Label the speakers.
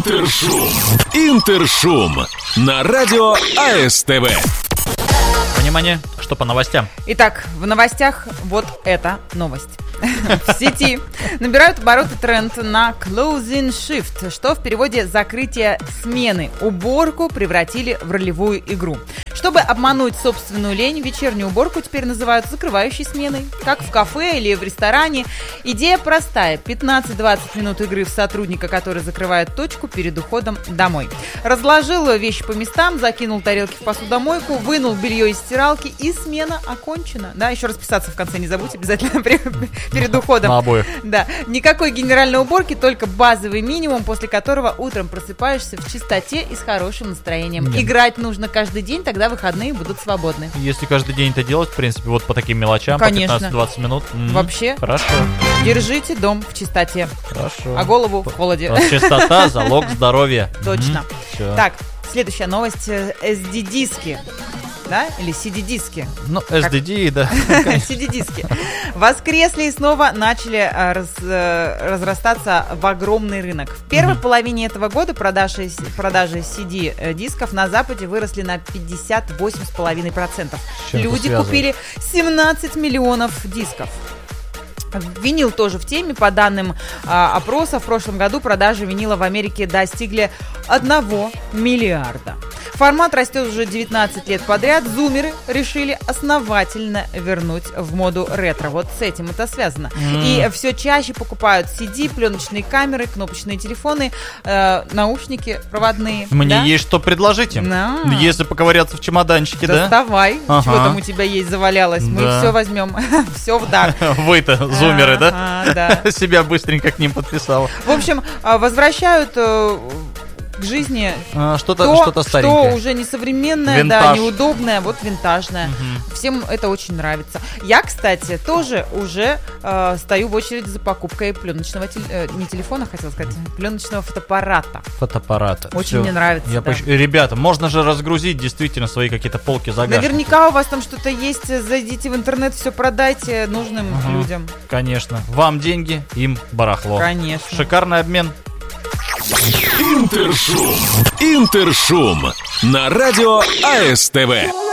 Speaker 1: Интершум на радио АСТВ.
Speaker 2: Внимание, что по новостям?
Speaker 3: Итак, в новостях вот эта новость. В сети набирают обороты тренд на closing shift, что в переводе «закрытие смены». Уборку превратили в ролевую игру. Чтобы обмануть собственную лень, вечернюю уборку теперь называют закрывающей сменой. Как в кафе или в ресторане. Идея простая. 15-20 минут игры в сотрудника, который закрывает точку перед уходом домой. Разложил вещи по местам, закинул тарелки в посудомойку, вынул белье из стиралки, и смена окончена. Да, еще расписаться в конце не забудь обязательно перед уходом.
Speaker 2: На обоих.
Speaker 3: Да. Никакой генеральной уборки, только базовый минимум, после которого утром просыпаешься в чистоте и с хорошим настроением.
Speaker 2: Нет.
Speaker 3: Играть нужно каждый день, тогда выходные будут свободны.
Speaker 2: Если каждый день это делать, в принципе, вот по таким мелочам,
Speaker 3: Конечно.
Speaker 2: по 15-20 минут.
Speaker 3: Вообще.
Speaker 2: Хорошо.
Speaker 3: Держите дом в чистоте,
Speaker 2: Хорошо.
Speaker 3: а голову в холоде.
Speaker 2: Чистота – залог здоровья.
Speaker 3: Точно.
Speaker 2: Всё.
Speaker 3: Так, следующая новость. SD-диски. Да? Или CD-диски.
Speaker 2: Ну, SDD, да.
Speaker 3: CD-диски. Воскресли и снова начали разрастаться в огромный рынок. В первой половине этого года продажи CD-дисков на Западе выросли на 58,5%. Люди купили 17 миллионов дисков. Винил тоже в теме. По данным опроса, в прошлом году продажи винила в Америке достигли 1 миллиарда. Формат растет уже 19 лет подряд. Зумеры решили основательно вернуть в моду ретро. Вот с этим это связано. И все чаще покупают CD, пленочные камеры, кнопочные телефоны, наушники проводные.
Speaker 2: Мне есть что предложить им. Если поковыряться в чемоданчике, да?
Speaker 3: Доставай. Чего там у тебя есть завалялось. Мы все возьмем. Все в дар.
Speaker 2: Вы-то зумеры, да?
Speaker 3: Да.
Speaker 2: Себя быстренько к ним подписал.
Speaker 3: В общем, возвращают к жизни
Speaker 2: что-то старенькое.
Speaker 3: Что уже несовременное,
Speaker 2: Винтаж.
Speaker 3: да, неудобное, вот винтажное. Всем это очень нравится. Я, кстати, тоже уже стою в очереди за покупкой пленочного не телефона, хотела сказать, пленочного фотоаппарата.
Speaker 2: Фотоаппарата.
Speaker 3: Очень
Speaker 2: Всё.
Speaker 3: мне нравится. Да.
Speaker 2: Ребята, можно же разгрузить действительно свои какие-то полки загашники.
Speaker 3: Наверняка у вас там что-то есть. Зайдите в интернет, все продайте нужным людям.
Speaker 2: Конечно. Вам деньги, им барахло.
Speaker 3: Конечно.
Speaker 2: Шикарный обмен.
Speaker 1: Интершум на радио АСТВ.